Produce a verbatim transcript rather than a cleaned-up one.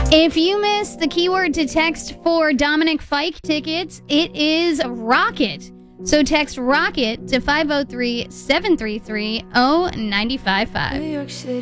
If you missed the keyword to text for Dominic Fike tickets, it is Rocket. So text Rocket to five oh three, seven three three, oh nine five five.